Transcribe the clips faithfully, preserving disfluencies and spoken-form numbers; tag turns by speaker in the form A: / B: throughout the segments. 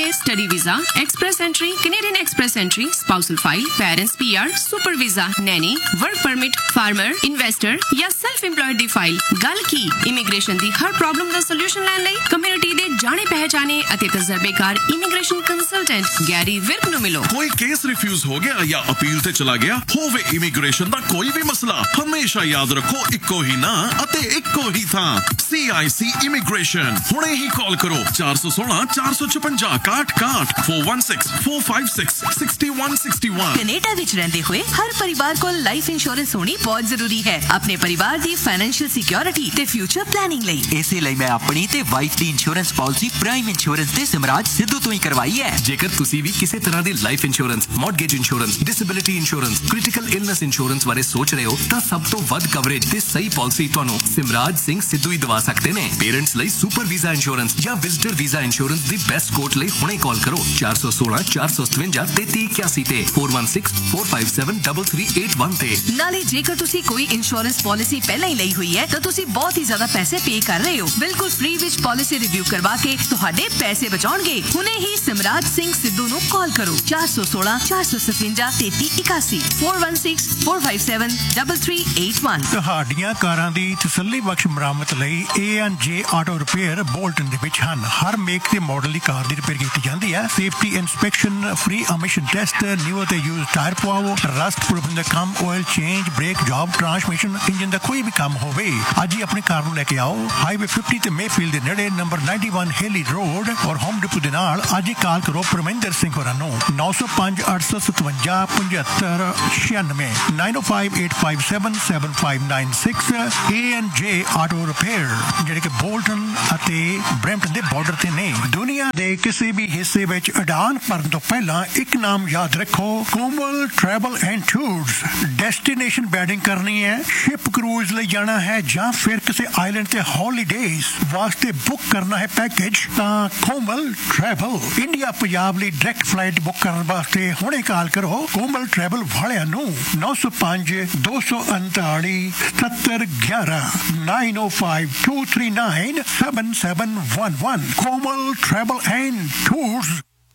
A: ਨੇ study visa, express entry, Canadian express entry, spousal file, parents P R, super visa, Naini, work permit, farmer, investor ਜਾਂ self ਇੰਪਲॉयड ਦੀ file. ਗੱਲ ਕੀ immigration ਦੀ ਹਰ problem ਦਾ solution ਲੈਣ ਲਈ community ਦੇ ਜਾਣੇ ਪਹਿਚਾਣੇ ਅਤੇ ਤਜਰਬੇਕਾਰ ਇਮੀਗ੍ਰੇਸ਼ਨ ਕੰਸਲਟੈਂਟ ਗੈਰੀ ਵਿਰਕ ਨੂੰ ਮਿਲੋ।
B: ਕੋਈ ਕੇਸ ਰਿਫਿਊਜ਼ ਹੋ ਗਿਆ ਜਾਂ ਅਪੀਲ ਤੇ ਚਲਾ ਗਿਆ ਹੋਵੇ, ਇਮੀਗ੍ਰੇਸ਼ਨ ਦਾ ਕੋਈ ਵੀ ਮਸਲਾ, ਹਮੇਸ਼ਾ ਯਾਦ ਰੱਖੋ ਇੱਕੋ ਹੀ ਨਾਂ ਅਤੇ ਇੱਕੋ ਹੀ ਥਾਂ, ਸੀ ਆਈ ਸੀ ਇਮੀਗ੍ਰੇਸ਼ਨ। ਹੁਣੇ ਹੀ ਕਾਲ ਕਰੋ ਚਾਰ ਸੌ ਸੋਲਾਂ ਚਾਰ ਸੌ ਛਪੰਜਾ ਇਕਾਹਠ ਇਕਾਹਠ four one six four five six six one six one।
C: Canada ਵਿੱਚ ਰਹਿੰਦੇ ਹੋਏ ਹਰ ਪਰਿਵਾਰ ਕੋਲ ਲਾਈਫ ਇੰਸ਼ੋਰੈਂਸ ਹੋਣੀ ਬਹੁਤ ਜ਼ਰੂਰੀ ਹੈ ਆਪਣੇ ਪਰਿਵਾਰ ਦੀ ਫਾਈਨੈਂਸ਼ੀਅਲ ਸਿਕਿਉਰਿਟੀ ਤੇ ਫਿਊਚਰ ਪਲੈਨਿੰਗ ਲਈ।
D: ਇਸੇ ਲਈ ਮੈਂ ਆਪਣੀ ਤੇ ਵਾਈਫ ਦੀ ਇੰਸ਼ੋਰੈਂਸ ਪਾਲਿਸੀ ਪ੍ਰਾਈਮ ਇੰਸ਼ੋਰੈਂਸ ਦੇ ਸਿਮਰਾਜ ਸਿੱਧੂ ਤੋਂ ਹੀ ਕਰਵਾਈ ਹੈ।
E: ਜੇਕਰ ਤੁਸੀਂ ਵੀ ਕਿਸੇ ਤਰ੍ਹਾਂ ਦੀ life insurance, mortgage insurance, disability insurance, critical illness insurance ਬਾਰੇ ਸੋਚ ਰਹੇ ਹੋ ਤਾਂ ਸਭ ਤੋਂ ਵੱਧ ਕਵਰੇਜ ਤੇ ਸਹੀ ਪਾਲਿਸੀ ਤੁਹਾਨੂੰ ਸਿਮਰਾਜ ਸਿੰਘ ਸਿੱਧੂ ਹੀ ਦਵਾ ਸਕਦੇ ਨੇ। ਪੇਰੈਂਟਸ ਲਈ ਸੁਪਰ ਵੀਜ਼ਾ ਇੰਸ਼ੋਰੈਂਸ ਜਾਂ ਵਿਜ਼ਟਰ ਵੀਜ਼ਾ ਇੰਸ਼ੋਰੈਂਸ ਦੀ ਬੈਸਟ ਕੋਟ ਲਈ ਹੁਣੇ ਕਾਲ ਕਰੋ ਚਾਰ ਸੌ ਸੋਲਾਂ ਚਾਰ ਸੌ ਸਤਵੰਜਾ ਤੇਤੀ ਇਕਿਆਸੀ ਤੇ four one six four five seven three three eight one ਤੇ।
C: ਨਾਲੇ ਜੇਕਰ ਤੁਸੀਂ ਕੋਈ ਇੰਸ਼ੋਰੈਂਸ ਪਾਲਿਸੀ ਪਹਿਲਾਂ ਹੀ ਲਈ ਹੋਈ ਹੈ ਤਾਂ ਤੁਸੀਂ ਬਹੁਤ ਹੀ ਜ਼ਿਆਦਾ ਪੈਸੇ ਪੇ ਕਰ ਰਹੇ ਹੋ। ਬਿਲਕੁਲ ਫ੍ਰੀ ਵਿੱਚ ਪਾਲਿਸੀ ਰਿਵਿਊ ਕਰਵਾ ਕੇ ਤੁਹਾਡੇ ਪੈਸੇ ਬਚਾਉਣਗੇ। ਹੁਣੇ ਹੀ ਸਿਮਰਾਜ ਸਿੰਘ ਸਿੱਧੂ ਨੂੰ ਕਾਲ ਕਰੋ ਚਾਰ ਸੌ ਸੋਲਾਂ ਚਾਰ ਸੌ ਸਤਵੰਜਾ ਤੇਤੀ ਇਕਾਸੀ four one six four five seven three three eight one।
F: ਤੁਹਾਡੀਆਂ ਕਾਰਾਂ ਦੀ ਤਸੱਲੀ ਬਖਸ਼ ਮੁਰੰਮਤ ਲਈ ਏ ਐਂਡ ਜੇ ਆਟੋ ਰਿਪੇਅਰ ਬੋਲਟਨ ਦੇ ਵਿੱਚ ਹਨ। ਹਰ ਮੇਕ ਤੇ ਮਾਡਲ ਦੀ ਕਾਰ ਦੀ ਰਿਪੇਅਰ ਕੀਤੀ ਜਾਂਦੀ ਹੈ। Safety inspection, free emission test, new ਤੇ ਯੂਜ਼ ਟਾਇਰ ਪਵਾਓ, ਰਸਟ ਪ੍ਰੂਫਿੰਗ ਦਾ ਕੰਮ, oil change, break job, transmission, engine ਦਾ ਕੋਈ ਵੀ ਕੰਮ ਹੋਵੇ, ਅੱਜ ਹੀ ਆਪਣੀ ਕਾਰ ਨੂੰ ਲੈ ਕੇ ਆਓ। ਹਾਈਵੇ fifty ਤੇ ਮੇਫੀਲਡ ਦੇ ਨੇੜੇ ਨੰਬਰ ninety-one ਹੇਲੀ ਰੋਡ ਔਰ ਹੋਮ ਡਿਪੋ ਦੇ ਨਾਲ ਅੱਜ ਹੀ ਕਾਲ ਕਰੋ ਪਰਮਿੰਦਰ ਸਿੰਘ ਹੋਰਾਂ ਨੂੰ ਨੌ ਸੌ ਪੰਜ ਅੱਠ ਸੌ ਸਤਵੰਜਾ ਪਝੱਤਰ ਛਿਆਨਵੇਂ nine oh five eight five seven seven five nine six। A and ਜੇ ਆਟੋ ਰਿਪੇਅਰ ਜਿਹੜੇ ਕਿ ਬੋਲਟਨ ਅਤੇ ਬਰੈਂਪਟਨ ਦੇ ਬਾਰਡਰ ਤੇ ਨੇ। ਦੁਨੀਆ ਦੇ ਕਿਸੇ ਵੀ ਹਿੱਸੇ ਵਿੱਚ ਉਡਾਨ ਭਰਨ ਤੋਂ ਪਹਿਲਾਂ ਇੱਕ ਨਾਮ ਯਾਦ ਰੱਖੋ, ਕੋਮਲ travel and tours. Destination wedding ਕਰਨੀ ਹੈ, ਸ਼ਿਪ ਕਰੂਜ਼ ਲਈ ਜਾਣਾ ਹੈ ਜਾਂ ਫਿਰ ਕਿਸੇ ਆਈਲੈਂਡ ਤੇ ਹੌਲੀਡੇਜ਼ ਵਾਸਤੇ ਬੁੱਕ ਕਰਨਾ ਹੈ ਪੈਕੇਜ ਤਾਂ ਕੋਮਲ ਟਰੈਵਲ। ਇੰਡੀਆ ਪੰਜਾਬ ਲਈ ਡਾਇਰੈਕਟ ਫਲਾਈਟ ਬੁੱਕ ਕਰਨ ਵਾਸਤੇ ਹੁਣੇ ਕਾਲ ਕਰੋ ਕੋਮਲ ਟਰੈਵਲ ਵਾਲਿਆਂ ਨੂੰ ਨੌ ਸੌ ਪੰਜ ਦੋ ਸੌ ਉਨਤਾਲੀ ਸਤੱਤਰ ਗਿਆਰਾਂ nine oh five two three nine seven seven one one। Komal travel and tours.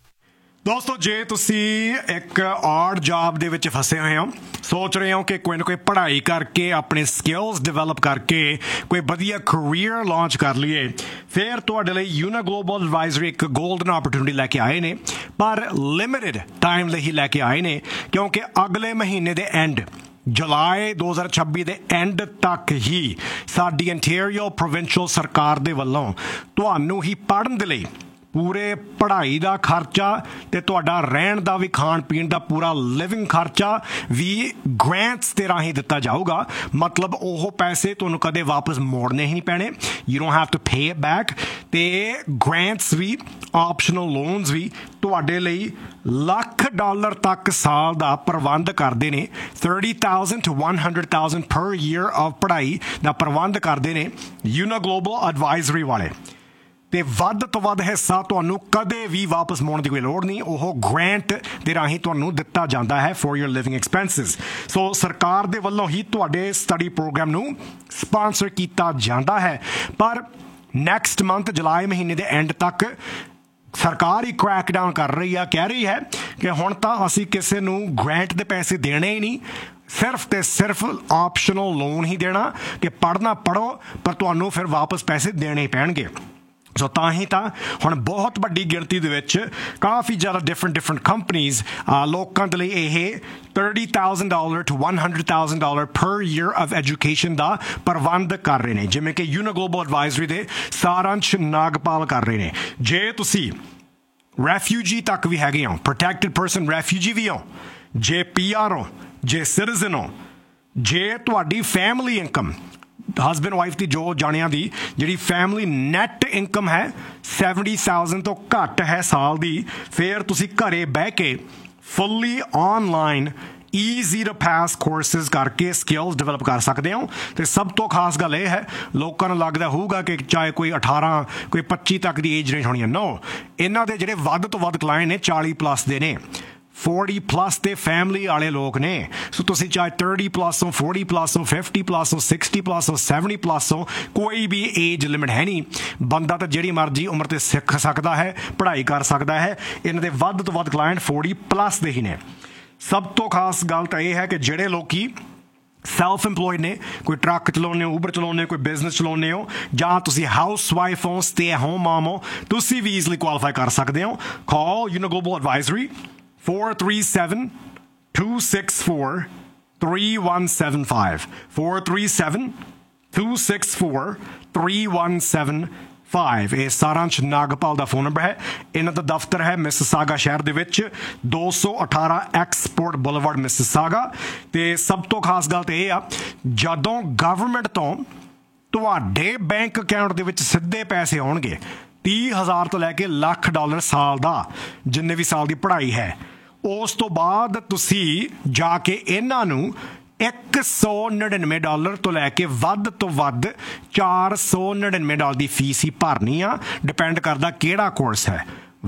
G: ਦੋਸਤੋ, ਜੇ ਤੁਸੀਂ ਇੱਕ ਔਡ ਜੌਬ ਦੇ ਵਿੱਚ ਫਸੇ ਹੋਏ ਹੋ, ਸੋਚ ਰਹੇ ਹੋ ਕਿ ਕੋਈ ਨਾ ਕੋਈ ਪੜ੍ਹਾਈ ਕਰਕੇ ਆਪਣੇ ਸਕਿੱਲਸ ਡਿਵੈਲਪ ਕਰਕੇ ਕੋਈ ਵਧੀਆ ਕਰੀਅਰ ਲਾਂਚ ਕਰ ਲਈਏ, ਫਿਰ ਤੁਹਾਡੇ ਲਈ ਯੂਨਾ ਗਲੋਬਲ ਐਡਵਾਈਜ਼ਰੀ ਇੱਕ ਗੋਲਡਨ ਓਪਰਚੁਨਿਟੀ ਲੈ ਕੇ ਆਏ ਨੇ, ਪਰ ਲਿਮਿਟਿਡ ਟਾਈਮ ਲਈ ਹੀ ਲੈ ਕੇ ਆਏ ਨੇ ਕਿਉਂਕਿ ਅਗਲੇ ਮਹੀਨੇ ਦੇ ਐਂਡ ਜੁਲਾਈ ਦੋ ਹਜ਼ਾਰ ਛੱਬੀ ਦੇ ਐਂਡ ਤੱਕ ਹੀ ਸਾਡੀ ਇੰਟੀਰੀਅਰ ਪ੍ਰੋਵਿੰਸ਼ੀਅਲ ਸਰਕਾਰ ਦੇ ਵੱਲੋਂ ਤੁਹਾਨੂੰ ਹੀ ਪੜ੍ਹਨ ਦੇ ਲਈ ਪੂਰੇ ਪੜ੍ਹਾਈ ਦਾ ਖਰਚਾ ਤੇ ਤੁਹਾਡਾ ਰਹਿਣ ਦਾ ਵੀ, ਖਾਣ ਪੀਣ ਦਾ ਪੂਰਾ ਲਿਵਿੰਗ ਖਰਚਾ ਵੀ ਗ੍ਰਾਂਟਸ ਦੇ ਰਾਹੀਂ ਦਿੱਤਾ ਜਾਊਗਾ। ਮਤਲਬ ਉਹ ਪੈਸੇ ਤੁਹਾਨੂੰ ਕਦੇ ਵਾਪਸ ਮੋੜਨੇ ਹੀ ਨਹੀਂ ਪੈਣੇ। You don't have to pay it back. ਤੇ ਗ੍ਰਾਂਟਸ ਵੀ, ਆਪਸ਼ਨਲ ਲੋਨਸ ਵੀ ਤੁਹਾਡੇ ਲਈ ਲੱਖ ਡਾਲਰ ਤੱਕ ਸਾਲ ਦਾ ਪ੍ਰਬੰਧ ਕਰਦੇ ਨੇ। thirty thousand to one hundred thousand ਪਰ ਈਅਰ ਆਫ ਪੜ੍ਹਾਈ ਦਾ ਪ੍ਰਬੰਧ ਕਰਦੇ ਨੇ ਯੂਨਾ ਗਲੋਬਲ ਐਡਵਾਈਜ਼ਰੀ ਵਾਲੇ। ਤੇ ਵੱਧ ਤੋਂ ਵੱਧ ਹਿੱਸਾ ਤੁਹਾਨੂੰ ਕਦੇ ਵੀ ਵਾਪਸ ਮੋੜਨ ਦੀ ਕੋਈ ਲੋੜ ਨਹੀਂ, ਉਹ ਗ੍ਰਾਂਟ ਦੇ ਰਾਹੀਂ ਤੁਹਾਨੂੰ ਦਿੱਤਾ ਜਾਂਦਾ ਹੈ ਫॉर ਯੂਰ ਲਿਵਿੰਗ ਐਕਸਪੈਂਸਿਸ। ਸੋ ਸਰਕਾਰ ਦੇ ਵੱਲੋਂ ਹੀ ਤੁਹਾਡੇ ਸਟੱਡੀ ਪ੍ਰੋਗਰਾਮ ਨੂੰ ਸਪਾਂਸਰ ਕੀਤਾ ਜਾਂਦਾ ਹੈ। ਪਰ ਨੈਕਸਟ ਮੰਥ ਜੁਲਾਈ ਮਹੀਨੇ ਦੇ ਐਂਡ ਤੱਕ ਸਰਕਾਰ ਹੀ ਕ੍ਰੈਕ ਡਾਊਨ ਕਰ ਰਹੀ ਆ, ਕਹਿ ਰਹੀ ਹੈ ਕਿ ਹੁਣ ਤਾਂ ਅਸੀਂ ਕਿਸੇ ਨੂੰ ਗ੍ਰਾਂਟ ਦੇ ਪੈਸੇ ਦੇਣੇ ਹੀ ਨਹੀਂ, ਸਿਰਫ ਤੇ ਸਿਰਫ ਆਪਸ਼ਨਲ ਲੋਨ ਹੀ ਦੇਣਾ ਕਿ ਪੜ੍ਹਨਾ ਪੜ੍ਹੋ ਪਰ ਤੁਹਾਨੂੰ ਫਿਰ ਵਾਪਸ ਪੈਸੇ ਦੇਣੇ ਪੈਣਗੇ। ਸੋ ਤਾਂ ਹੀ ਤਾਂ ਹੁਣ ਬਹੁਤ ਵੱਡੀ ਗਿਣਤੀ ਦੇ ਵਿੱਚ ਕਾਫੀ ਜ਼ਿਆਦਾ ਡਿਫਰੈਂਟ ਡਿਫਰੈਂਟ ਕੰਪਨੀਜ਼ ਲੋਕਾਂ ਦੇ ਲਈ ਇਹ thirty thousand dollars to one hundred thousand dollars per year of education ਦਾ ਪ੍ਰਬੰਧ ਕਰ ਰਹੇ ਨੇ, ਜਿਵੇਂ ਕਿ ਯੂਨਾ ਗਲੋਬਲ ਐਡਵਾਈਜ਼ਰੀ ਦੇ ਸਾਰਾਂਸ਼ ਨਾਗਪਾਲ ਕਰ ਰਹੇ ਨੇ। ਜੇ ਤੁਸੀਂ ਰੈਫਿਊਜੀ ਤੱਕ ਵੀ ਹੈਗੇ ਹੋ, ਪ੍ਰੋਟੈਕਟਡ ਪਰਸਨ ਰੈਫਿਊਜੀ ਵੀ ਹੋ, ਜੇ ਪੀ ਆਰ ਹੋ, ਜੇ ਸਿਟੀਜ਼ਨ ਹੋ, ਜੇ ਤੁਹਾਡੀ ਫੈਮਿਲੀ ਇਨਕਮ ਹਸਬੈਂਡ ਵਾਈਫ ਦੀ ਜੋ ਜਾਣਿਆਂ ਦੀ ਜਿਹੜੀ ਫੈਮਿਲੀ ਨੈਟ ਇਨਕਮ ਹੈ seventy thousand ਤੋਂ ਘੱਟ ਹੈ ਸਾਲ ਦੀ, ਫਿਰ ਤੁਸੀਂ ਘਰੇ ਬਹਿ ਕੇ ਫੁੱਲੀ online easy two pass courses ਕਰਕੇ ਸਕਿੱਲਸ ਡਿਵੈਲਪ ਕਰ ਸਕਦੇ ਹੋ। ਅਤੇ ਸਭ ਤੋਂ ਖਾਸ ਗੱਲ ਇਹ ਹੈ, ਲੋਕਾਂ ਨੂੰ ਲੱਗਦਾ ਹੋਊਗਾ ਕਿ ਚਾਹੇ ਕੋਈ ਅਠਾਰਾਂ ਕੋਈ ਪੱਚੀ ਤੱਕ ਦੀ ਏਜ ਰੇਂਜ ਹੋਣੀ ਹੈ। ਨੋ, ਇਹਨਾਂ ਦੇ ਜਿਹੜੇ ਵੱਧ ਤੋਂ ਵੱਧ ਕਲਾਇੰਟ ਨੇ ਚਾਲੀ ਪਲੱਸ ਦੇ ਨੇ। forty ਪਲੱਸ ਦੇ ਫੈਮਿਲੀ ਵਾਲੇ ਲੋਕ ਨੇ। ਸੋ ਤੁਸੀਂ ਚਾਹੇ thirty ਪਲੱਸ ਹੋ, forty ਪਲੱਸ ਹੋ, fifty ਪਲੱਸ ਹੋ, sixty ਪਲੱਸ ਹੋ, seventy ਪਲੱਸ ਹੋ, ਕੋਈ ਵੀ ਏਜ ਲਿਮਿਟ ਹੈ ਨਹੀਂ। ਬੰਦਾ ਤਾਂ ਜਿਹੜੀ ਮਰਜ਼ੀ ਉਮਰ 'ਤੇ ਸਿੱਖ ਸਕਦਾ ਹੈ, ਪੜ੍ਹਾਈ ਕਰ ਸਕਦਾ ਹੈ। ਇਹਨਾਂ ਦੇ ਵੱਧ ਤੋਂ ਵੱਧ ਕਲਾਇੰਟ forty ਪਲੱਸ ਦੇ ਹੀ ਨੇ। ਸਭ ਤੋਂ ਖਾਸ ਗੱਲ ਤਾਂ ਇਹ ਹੈ ਕਿ ਜਿਹੜੇ ਲੋਕੀ ਸੈਲਫ ਇੰਪਲੋਇਡ ਨੇ, ਕੋਈ ਟਰੱਕ ਚਲਾਉਂਦੇ ਹੋ, ਉਬਰ ਚਲਾਉਂਦੇ ਹੋ, ਕੋਈ ਬਿਜ਼ਨਸ ਚਲਾਉਂਦੇ ਹੋ, ਜਾਂ ਤੁਸੀਂ ਹਾਊਸ ਵਾਈਫ ਹੋ, ਸਟੇ ਐਟ ਹੋਮ ਮਾਮ ਹੋ, ਤੁਸੀਂ ਵੀ ਈਜ਼ਲੀ ਕੁਆਲੀਫਾਈ ਕਰ ਸਕਦੇ ਹੋ। ਕਾਲ you know global advisory four three seven, two six four, three one seven five. four three seven, two six four, three one seven five. ਇਹ ਸਾਰਾਂਸ਼ ਨਾਗਪਾਲ ਦਾ ਫੋਨ ਨੰਬਰ ਹੈ। ਇਹਨਾਂ ਦਾ ਦਫ਼ਤਰ ਹੈ ਮਿਸਿਸਾਗਾ ਸ਼ਹਿਰ ਦੇ ਵਿੱਚ, ਦੋ ਸੌ ਅਠਾਰਾਂ ਐਕਸਪੋਰਟ ਬੁਲੇਵਾਰਡ ਮਿਸਿਸਾਗਾ। ਤੇ ਸਭ ਤੋਂ ਖਾਸ ਗੱਲ ਤਾਂ ਇਹ ਆ, ਜਦੋਂ ਗਵਰਨਮੈਂਟ ਤੋਂ ਤੁਹਾਡੇ ਬੈਂਕ ਅਕਾਊਂਟ ਦੇ ਵਿੱਚ ਸਿੱਧੇ ਪੈਸੇ ਆਉਣਗੇ ਤੀਹ ਹਜ਼ਾਰ ਤੋਂ ਲੈ ਕੇ ਲੱਖ ਡਾਲਰ ਸਾਲ ਦਾ, ਜਿੰਨੇ ਵੀ ਸਾਲ ਦੀ ਪੜ੍ਹਾਈ ਹੈ, ਉਸ ਤੋਂ ਬਾਅਦ ਤੁਸੀਂ ਜਾ ਕੇ ਇਹਨਾਂ ਨੂੰ ਇੱਕ ਸੌ ਨੜਿਨਵੇਂ ਡਾਲਰ ਤੋਂ ਲੈ ਕੇ ਵੱਧ ਤੋਂ ਵੱਧ ਚਾਰ ਸੌ ਨੜਿਨਵੇਂ ਡਾਲਰ ਦੀ ਫੀਸ ਹੀ ਭਰਨੀ ਆ। ਡਿਪੈਂਡ ਕਰਦਾ ਕਿਹੜਾ ਕੋਰਸ ਹੈ।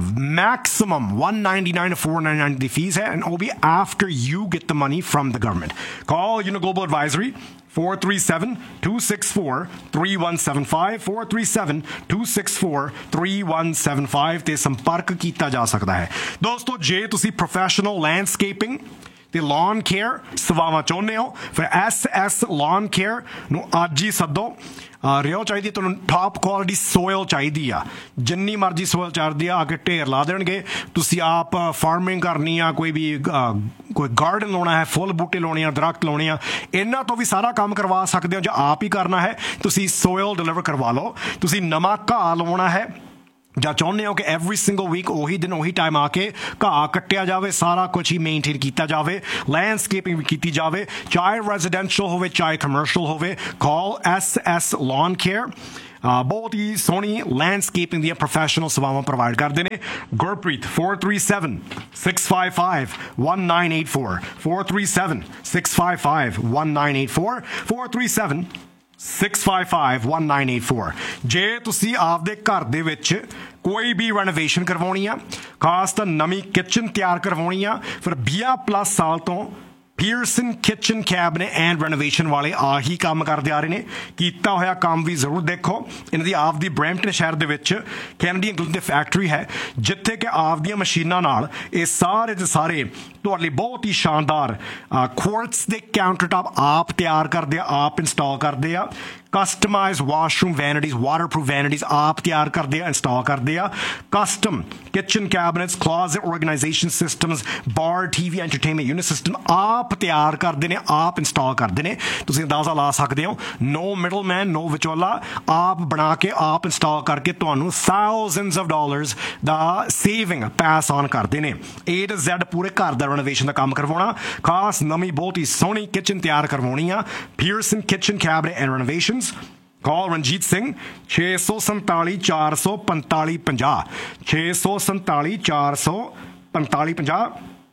G: Maximum one ninety-nine four ninety-nine ਦੀ ਫੀਸ ਹੈ, ਐਂਡ ਉਹ ਵੀ after you get the money from the government. Call you know global advisory four three seven, two six four, three one seven five. four three seven, two six four, three one seven five ਤੇ ਸੰਪਰਕ ਕੀਤਾ ਜਾ ਸਕਦਾ ਹੈ। ਦੋਸਤੋ, ਜੇ ਤੁਸੀਂ professional landscaping ਤੇ ਲਾਨ ਕੇਅਰ ਸੇਵਾਵਾਂ ਚਾਹੁੰਦੇ ਹੋ, ਫਿਰ ਐਸ ਐਸ ਲਾਨ ਕੇਅਰ ਨੂੰ ਅੱਜ ਹੀ ਸੱਦੋ। ਰਿਓ ਚਾਹੀਦੀ ਤੁਹਾਨੂੰ, ਟਾਪ ਕੁਆਲਿਟੀ ਸੋਇਲ ਚਾਹੀਦੀ ਆ, ਜਿੰਨੀ ਮਰਜ਼ੀ ਸੋਇਲ ਚਾਹੀਦੀ ਆ, ਆ ਕੇ ਢੇਰ ਲਾ ਦੇਣਗੇ। ਤੁਸੀਂ ਆਪ ਫਾਰਮਿੰਗ ਕਰਨੀ ਆ, ਕੋਈ ਵੀ ਕੋਈ ਗਾਰਡਨ ਲਾਉਣਾ ਹੈ, ਫੁੱਲ ਬੂਟੇ ਲਾਉਣੇ ਆ, ਦਰਖਤ ਲਾਉਣੇ ਆ, ਇਹਨਾਂ ਤੋਂ ਵੀ ਸਾਰਾ ਕੰਮ ਕਰਵਾ ਸਕਦੇ ਹੋ। ਜੇ ਆਪ ਹੀ ਕਰਨਾ ਹੈ, ਤੁਸੀਂ ਸੋਇਲ ਡਿਲੀਵਰ ਕਰਵਾ ਲਓ। ਤੁਸੀਂ ਨਵਾਂ ਘਾਹ ਲਾਉਣਾ ਹੈ ਜਾਂ ਚਾਹੁੰਦੇ ਹੋ ਕਿ ਐਵਰੀ ਸਿੰਗਲ ਵੀਕ ਉਹੀ ਦਿਨ ਉਹੀ ਟਾਈਮ ਆ ਕੇ ਘਾਹ ਕੱਟਿਆ ਜਾਵੇ, ਸਾਰਾ ਕੁਝ ਹੀ ਮੇਨਟੇਨ ਕੀਤਾ ਜਾਵੇ, ਲੈਂਡਸਕੇਪਿੰਗ ਵੀ ਕੀਤੀ ਜਾਵੇ, ਚਾਹੇ ਰੈਜ਼ੀਡੈਂਸ਼ੀਅਲ ਹੋਵੇ ਚਾਹੇ ਕਮਰਸ਼ੀਅਲ ਹੋਵੇ। ਕਾਲ ਐਸ ਐਸ ਲਾਨ ਕੇਅਰ। ਬਹੁਤ ਹੀ ਸੋਹਣੀ ਲੈਂਡਸਕੇਪਿੰਗ ਦੀਆਂ ਪ੍ਰੋਫੈਸ਼ਨਲ ਸੇਵਾਵਾਂ ਪ੍ਰੋਵਾਈਡ ਕਰਦੇ ਨੇ। Gurpreet four three seven, six five five, one nine eight four. four three seven, six five five, one nine eight four. four three seven, six five five, one nine eight four. ਜੇ ਤੁਸੀਂ ਆਪਦੇ ਘਰ ਦੇ ਵਿੱਚ ਕੋਈ ਵੀ renovation ਕਰਵਾਉਣੀ ਆ, ਖਾਸ ਤਾਂ ਨਵੀਂ ਕਿਚਨ ਤਿਆਰ ਕਰਵਾਉਣੀ ਆ, ਫਿਰ ਵੀਹ ਪਲੱਸ ਸਾਲ ਤੋਂ Pearson kitchen cabinet and renovation ਵਾਲੇ ਆਹੀ ਕੰਮ ਕਰਦੇ ਆ ਰਹੇ ਨੇ। ਕੀਤਾ ਹੋਇਆ ਕੰਮ ਵੀ ਜ਼ਰੂਰ ਦੇਖੋ। ਇਹਨਾਂ ਦੀ ਆਪ ਦੀ ਬਰੈਂਪਟਨ ਸ਼ਹਿਰ ਦੇ ਵਿੱਚ ਕੈਨੇਡੀਅਨ ਗਲੂਟਨ ਦੀ ਫੈਕਟਰੀ ਹੈ, ਜਿੱਥੇ ਕਿ ਆਪਦੀਆਂ ਮਸ਼ੀਨਾਂ ਨਾਲ ਇਹ ਸਾਰੇ ਦੇ ਸਾਰੇ ਤੁਹਾਡੇ ਲਈ ਬਹੁਤ ਹੀ ਸ਼ਾਨਦਾਰ ਕੁਆਰਟਸ ਦੇ ਕਾਊਂਟਰ ਟਾਪ ਆਪ ਤਿਆਰ ਕਰਦੇ ਆ, ਆਪ ਇੰਸਟਾਲ ਕਰਦੇ ਆ। ਕਸਟਮਾਈਜ਼ ਵਾਸ਼ਰੂਮ ਵੈਨਿਟੀਜ਼, ਵਾਟਰਪ੍ਰੂਫ ਵੈਨਿਟੀਜ਼ ਆਪ ਤਿਆਰ ਕਰਦੇ ਆ, ਇੰਸਟਾਲ ਕਰਦੇ ਆ। ਕਸਟਮ ਕਿਚਨ ਕੈਬਨਿਟਸ, ਕਲੋਜ਼ਟ ਆਰਗੇਨਾਈਜੇਸ਼ਨ ਸਿਸਟਮਸ, ਬਾਰ ਟੀਵੀ ਐਂਟਰਟੇਨਮੈਂਟ ਯੂਨਿਟ ਸਿਸਟਮ ਆਪ ਤਿਆਰ ਕਰਦੇ ਨੇ, ਆਪ ਇੰਸਟਾਲ ਕਰਦੇ ਨੇ। ਤੁਸੀਂ ਅੰਦਾਜ਼ਾ ਲਾ ਸਕਦੇ ਹੋ, ਨੋ ਮਿਡਲ ਮੈਨ, ਨੋ ਵਿਚੋਲਾ, ਆਪ ਬਣਾ ਕੇ ਆਪ ਇੰਸਟਾਲ ਕਰਕੇ ਤੁਹਾਨੂੰ thousands of dollars the saving pass on ਕਰਦੇ ਨੇ। ਏ ਟੂ ਜ਼ੈਡ ਪੂਰੇ ਘਰ ਦਾ ਰੈਨੋਵੇਸ਼ਨ ਦਾ ਕੰਮ ਕਰਵਾਉਣਾ, ਖਾਸ ਨਵੀਂ ਬਹੁਤ ਹੀ ਸੋਹਣੀ ਕਿਚਨ ਤਿਆਰ ਕਰਵਾਉਣੀ ਆ। Pearson kitchen cabinet and renovation. ਕਾਲ ਰਣਜੀਤ ਸਿੰਘ ਛੇ ਸੌ ਸੰਤਾਲੀ ਚਾਰ ਸੌ ਪੰਤਾਲੀ ਪੰਜਾਹ, ਛੇ ਸੌ ਸੰਤਾਲੀ ਚਾਰ ਸੌ ਪੰਤਾਲੀ ਪੰਜਾਹ।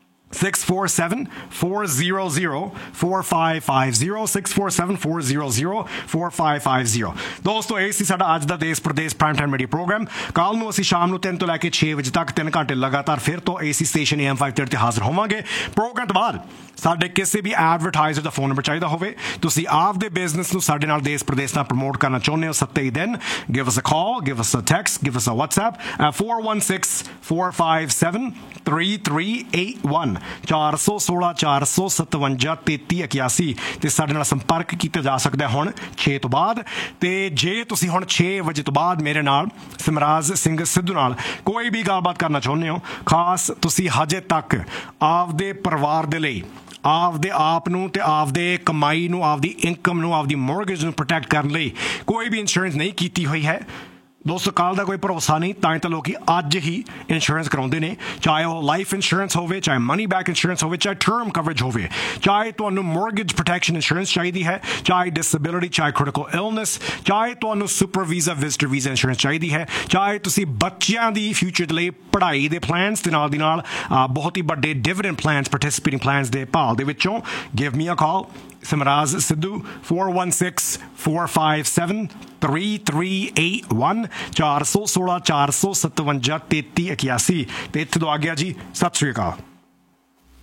G: six four seven, four zero zero, four five five zero. six four seven, four zero zero, four five five zero. ਦੋਸਤੋ, ਇਹ ਸੀ ਸਾਡਾ ਅੱਜ ਦਾ ਦੇਸ਼ Pradesh prime time media programme. ਕੱਲ ਨੂੰ ਅਸੀਂ ਸ਼ਾਮ ਨੂੰ ਤਿੰਨ ਤੋਂ ਲੈ ਕੇ ਛੇ ਵਜੇ ਤੱਕ ਤਿੰਨ ਘੰਟੇ ਲਗਾਤਾਰ ਫਿਰ ਤੋਂ AC station A M five thirty ਤੇ ਹਾਜ਼ਰ ਹੋਵਾਂਗੇ। ਪ੍ਰੋਗਰਾਮ ਤੋਂ ਬਾਅਦ ਸਾਡੇ ਕਿਸੇ ਵੀ ਐਡਵਰਟਾਈਜ਼ਰ ਦਾ ਫੋਨ ਨੰਬਰ ਚਾਹੀਦਾ ਹੋਵੇ, ਤੁਸੀਂ ਆਪਦੇ ਬਿਜ਼ਨਸ ਨੂੰ ਸਾਡੇ ਨਾਲ ਦੇਸ਼ ਪ੍ਰਦੇਸ਼ ਨਾਲ ਪ੍ਰਮੋਟ ਕਰਨਾ ਚਾਹੁੰਦੇ ਹੋ, ਸੱਤੇ ਹੀ ਦਿਨ give us a call, give us a text, give us a WhatsApp at four one six, four five seven, three three eight one. ਚਾਰ ਸੌ ਸੋਲਾਂ ਚਾਰ ਸੌ ਸਤਵੰਜਾ ਤੇਤੀ ਇਕਿਆਸੀ ਤੇ ਸਾਡੇ ਨਾਲ ਸੰਪਰਕ ਕੀਤਾ ਜਾ ਸਕਦਾ ਹੁਣ ਛੇ ਤੋਂ ਬਾਅਦ। ਤੇ ਜੇ ਤੁਸੀਂ ਹੁਣ ਛੇ ਵਜੇ ਤੋਂ ਬਾਅਦ ਮੇਰੇ ਨਾਲ ਸਿਮਰਾਜ ਸਿੰਘ ਸਿੱਧੂ ਨਾਲ ਕੋਈ ਵੀ ਗੱਲਬਾਤ ਕਰਨਾ ਚਾਹੁੰਦੇ ਹੋ, ਖਾਸ ਤੁਸੀਂ ਹਜੇ ਤੱਕ ਆਪਦੇ ਪਰਿਵਾਰ ਦੇ ਲਈ, ਆਪਦੇ ਆਪ ਨੂੰ ਤੇ ਆਪਦੇ ਕਮਾਈ ਨੂੰ, ਆਪਦੀ ਇਨਕਮ ਨੂੰ, ਆਪਦੀ ਮੋਰਗੇਜ ਨੂੰ ਪ੍ਰੋਟੈਕਟ ਕਰਨ ਲਈ ਕੋਈ ਵੀ ਇੰਸ਼ੋਰੈਂਸ ਨਹੀਂ ਕੀਤੀ ਹੋਈ ਹੈ, ਦੋਸਤੋ ਕੱਲ ਦਾ ਕੋਈ ਭਰੋਸਾ ਨਹੀਂ, ਤਾਂ ਤਾਂ ਲੋਕੀ ਅੱਜ ਹੀ ਇੰਸ਼ੋਰੈਂਸ ਕਰਾਉਂਦੇ ਨੇ। ਚਾਹੇ ਉਹ ਲਾਈਫ ਇੰਸ਼ੋਰੈਂਸ ਹੋਵੇ, ਚਾਹੇ ਮਨੀ ਬੈਕ ਇੰਸ਼ੋਰੈਂਸ ਹੋਵੇ, ਚਾਹੇ ਟਰਮ ਕਵਰੇਜ ਹੋਵੇ, ਚਾਹੇ ਤੁਹਾਨੂੰ ਮੋਰਗੇਜ ਪ੍ਰੋਟੈਕਸ਼ਨ ਇੰਸ਼ੋਰੈਂਸ ਚਾਹੀਦੀ ਹੈ, ਚਾਹੇ ਡਿਸੇਬਿਲਿਟੀ, ਚਾਹੇ ਕ੍ਰਿਟੀਕਲ ਇਲਨੈਸ, ਚਾਹੇ ਤੁਹਾਨੂੰ super visa, visitor visa insurance ਚਾਹੀਦੀ ਹੈ, ਚਾਹੇ ਤੁਸੀਂ ਬੱਚਿਆਂ ਦੀ ਫਿਊਚਰ ਦੇ ਲਈ ਪੜ੍ਹਾਈ ਦੇ ਪਲਾਨਸ ਦੇ ਨਾਲ ਦੀ ਨਾਲ ਬਹੁਤ ਹੀ ਵੱਡੇ ਡਿਵੀਡੈਂਡ ਪਲਾਨਸ, ਪਾਰਟਿਸਿਪੇਟਿੰਗ ਪਲਾਨਸ ਦੇ ਭਾਲ ਦੇ ਵਿੱਚੋਂ ਗਿਵ ਮੀ ਅ ਕਾਲ। Simraz Sidhu four one six, four five seven, three three eight one. ਚਾਰ ਸੌ ਸੋਲਾਂ ਚਾਰ ਸੌ ਸਤਵੰਜਾ ਤੇਤੀ ਇਕਿਆਸੀ। ਤੇ ਇੱਥੇ ਤੋਂ ਆ ਗਿਆ ਜੀ, ਸਤਿ ਸ਼੍ਰੀ ਅਕਾਲ।